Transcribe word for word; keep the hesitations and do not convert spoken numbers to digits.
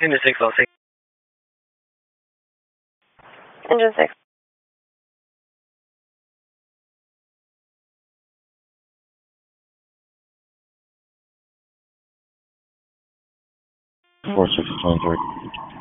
Engine six, I'll take. Engine six. Four six twenty three.